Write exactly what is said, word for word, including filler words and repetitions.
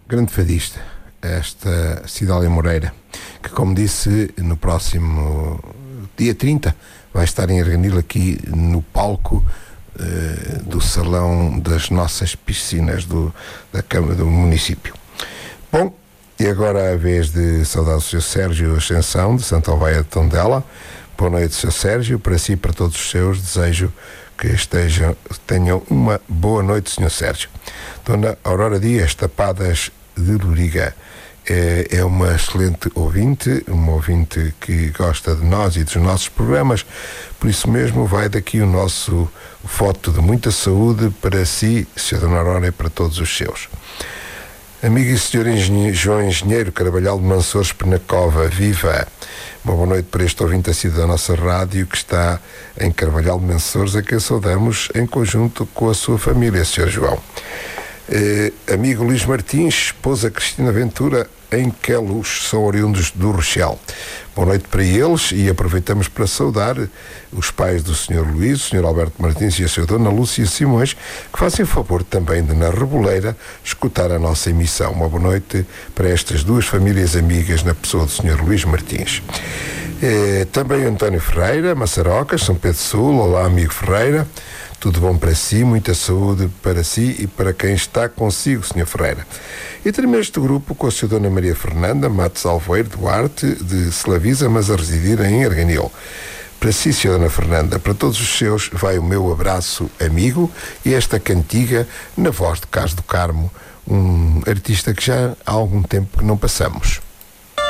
grande fadista, esta Cidália Moreira, que, como disse, no próximo dia trinta vai estar em Arganil, aqui no palco uh, do Salão das Nossas Piscinas do, da Câmara do Município. Bom, e agora a vez de saudar o senhor Sérgio Ascensão, de Santa Alveia de Tondela. Boa noite, senhor Sérgio, para si e para todos os seus. Desejo que estejam, tenham uma boa noite, senhor Sérgio. Dona Aurora Dias, Tapadas de Loriga, é, é uma excelente ouvinte, uma ouvinte que gosta de nós e dos nossos programas, por isso mesmo vai daqui o nosso voto de muita saúde para si, senhor Dona Aurora, e para todos os seus. Amigo e senhor engenheiro, João Engenheiro Carvalhal de Mansores Penacova, viva! Uma boa noite para este ouvinte assíduo da nossa rádio que está em Carvalhal de Mansores, a quem saudamos em conjunto com a sua família, senhor João. Eh, amigo Luís Martins, esposa Cristina Ventura, em Queluz, são oriundos do Rochelle. Boa noite para eles e aproveitamos para saudar os pais do senhor Luís, o senhor Alberto Martins e a sua dona Lúcia Simões, que fazem favor também de, na Reboleira, escutar a nossa emissão. Uma boa noite para estas duas famílias amigas na pessoa do senhor Luís Martins. Eh, também António Ferreira, Maçarocas, São Pedro Sul. Olá, amigo Ferreira. Tudo bom para si, muita saúde para si e para quem está consigo, senhor Ferreira. E termino este grupo com a senhora Dona Maria Fernanda Matos Alveiro Duarte, de Slavisa, mas a residir em Arganil. Para si, senhora Dona Fernanda, para todos os seus, vai o meu abraço amigo e esta cantiga na voz de Carlos do Carmo, um artista que já há algum tempo que não passamos.